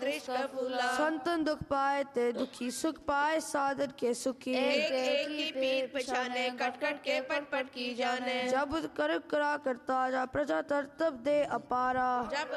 वृक्ष का फूला। संतन दुख पाए ते दुखी, सुख पाए साधन के सुखी। एक एक की पीठ पछाने, कट कट के पट पट की जाने। जब कर करा करता जा प्रजा तरतब दे अपारा। जब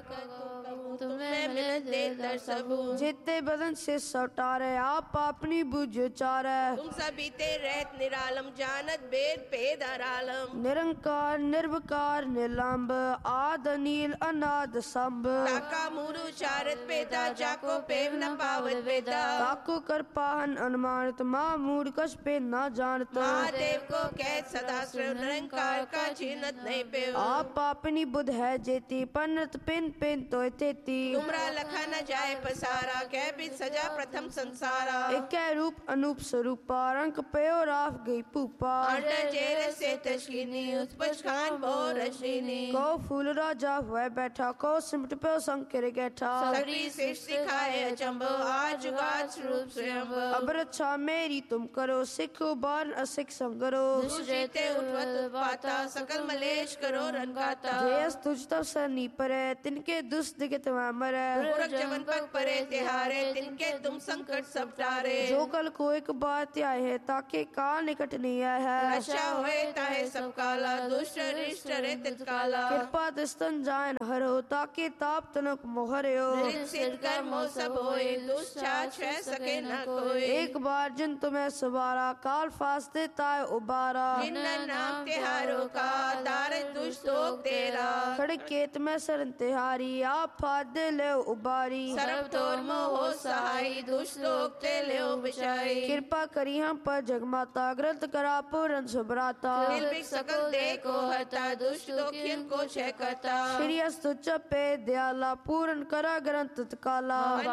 तुम्हें मिले दे दर सबू। जिते बदन से सटारे आप अपनी बुझ चारे। तुम सभी ते रहत निरालम, जानत वेद पेद आरालम। निरंकार निर्विकार निलंब, आद नील अनाद संभ। ताका मूरु चारत पेदा, जाको पेव न पावत वेदा। ताको कर पाहन अनुमानित, माँ मूढ़ कछ पे न जानत। महादेव को कैद सदा श्रेव, निरंकार का चिन्हत नहीं पेव। आप अपनी बुध है जेती, पन्नत पिन पिन तो तेती। तुमरा लखा न जाए पसारा, कै बिद सजा प्रथम संसारा। एक रूप अनूप स्वरूपा, रंग पयो राफ गई पूपा। अंडर जेर से तशकीनी, उत्पच खान भो रश्मिनी। को फूल राजा हुए बैठा, को सिमट पे संकर गैठा। सगरी सृष्टि सिखाए अचंभो, आज जुगाद स्वरूप स्वयं। अब रक्षा मेरी तुम करो, सिख बार असिख संगरो। दुष्ट उठवत पाता, सकल मलेश करो रनगाता। जयस तुझ तब सनी परे, तिनके दुष्ट दिगत मरे। मूरख जमन पग परे तिहारे, तिनके तुम संकट सब टारे। जो कल को एक बात आए है, ताके काल निकट नहीं आए है। अच्छा होए ताहे सब काला, दुष्ट रिष्ट रे तत्काला। कृपा दस्तन जान हरो, ताके ताप तनक मोहर्यो। सिद्ध कर मोह सब होए, दुष्ट छाछ है सके न कोई। एक बार जिन तुम्हें सवारा, काल फास्ते ताय उबारा। जिन नाम तिहारो का, तारे दुष्ट लोक तेरा। खड़केत में शरण तिहारी, आप फादे ले उबारी। सर्व तोर मोह सहाई, दुष्ट लोक ते ले बचाई। कृपा करी हम पर जगमाता, ग्रंथ करा पूरन सुभराता। निर्भीक सकल दे को हरता, दुष्ट दुखियन को छह करता। श्री अस्तु चपे दयाला, पूरन करा ग्रंथ काला।